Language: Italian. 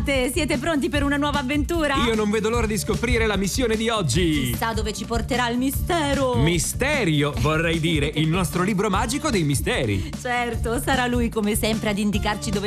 fate? Siete pronti per una nuova avventura? Io non vedo l'ora di scoprire la missione di oggi. Chissà dove ci porterà il mistero. Misterio, vorrei dire, il nostro libro magico dei misteri. Certo, sarà lui come sempre ad indicarci dove